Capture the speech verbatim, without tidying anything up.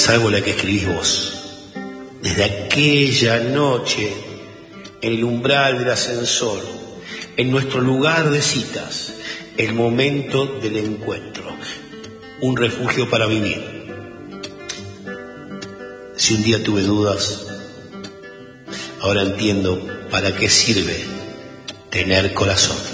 salvo la que escribís vos. Desde aquella noche, en el umbral del ascensor, en nuestro lugar de citas, el momento del encuentro, un refugio para vivir. Si un día tuve dudas, ahora entiendo para qué sirve tener corazón.